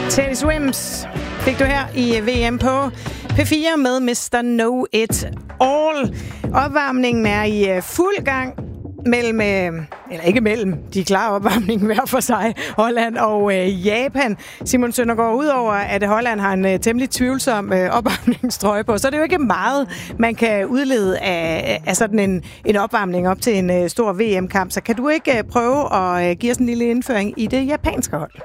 Teddy Swims fik du her i VM på P4 med Mr. Know It All. Opvarmningen er i fuld gang de er klar opvarmningen hver for sig, Holland og Japan. Simon Søndergaard, udover at Holland har en temmelig tvivlsom opvarmningstrøje på, så er det jo ikke meget, man kan udlede af sådan en opvarmning op til en stor VM-kamp. Så kan du ikke prøve at give os en lille indføring i det japanske hold?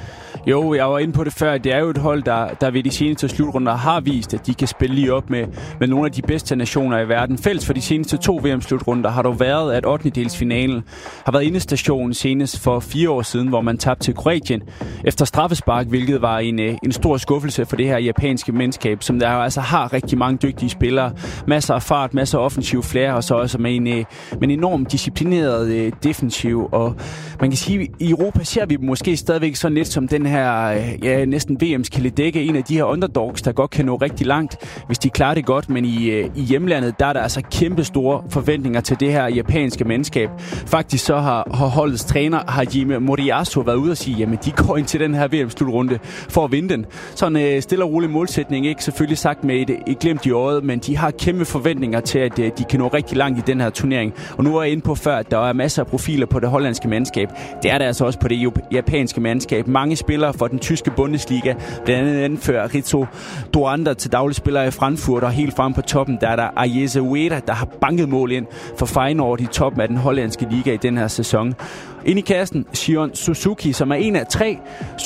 Jo, jeg var inde på det før. Det er jo et hold, der ved de seneste slutrunder har vist, at de kan spille lige op med nogle af de bedste nationer i verden. Fælles for de seneste 2 VM-slutrunder har dog været, at 8. har været indestationen senest for 4 år siden, hvor man tabte til Kroatien efter straffespark, hvilket var en stor skuffelse for det her japanske mandskab, som der altså har rigtig mange dygtige spillere. Masser af fart, masser af offensiv flair, og så også med en enormt disciplineret defensiv. Og man kan sige, at i Europa ser vi måske stadigvæk sådan lidt som den her næsten VM's Kæledække, en af de her underdogs, der godt kan nå rigtig langt, hvis de klarer det godt, men i hjemlandet, der er der altså kæmpe store forventninger til det her japanske mandskab. Faktisk så har holdets træner Hajime Moriyasu været ude og sige, jamen de går ind til den her VM-slutrunde for at vinde den. Sådan stille og rolig målsætning, ikke selvfølgelig sagt med et glimt i øjet, men de har kæmpe forventninger til, at de kan nå rigtig langt i den her turnering. Og nu er jeg inde på før, at der er masser af profiler på det hollandske mandskab. Det er der altså også på det japanske mandskab. Mange spillere for den tyske Bundesliga, blandt andet anfører Ritsu Doander til daglig spiller i Frankfurt, og helt frem på toppen, der er der Ayese Ueda, der har banket mål ind for Feyenoord i toppen af den hollandske liga i den her sæson. Ind i kassen, Shion Suzuki, som er en af 3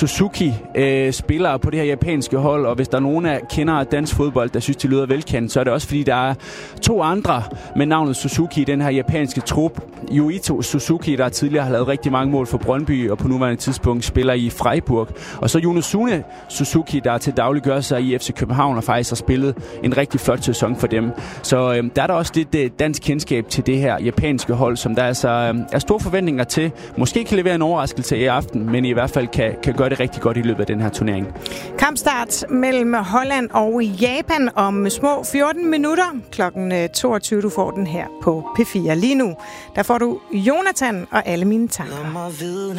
Suzuki-spillere på det her japanske hold, og hvis der er nogen af kender af dansk fodbold, der synes, de lyder velkendt, så er det også fordi, der er 2 andre med navnet Suzuki i den her japanske trup. Yuito Suzuki, der tidligere har lavet rigtig mange mål for Brøndby, og på nuværende tidspunkt spiller i Freiburg. Og så Yonosuke Suzuki, der til daglig gør sig i FC København, og faktisk har spillet en rigtig flot sæson for dem. Så der er der også lidt dansk kendskab til det her japanske hold, som der altså er store forventninger til. Måske kan levere en overraskelse i aften, men i hvert fald kan gøre det rigtig godt i løbet af den her turnering. Kampstart mellem Holland og Japan om små 14 minutter. Klokken 22. Du får den her på P4. Lige nu, der får du Jonathan og alle mine tanker.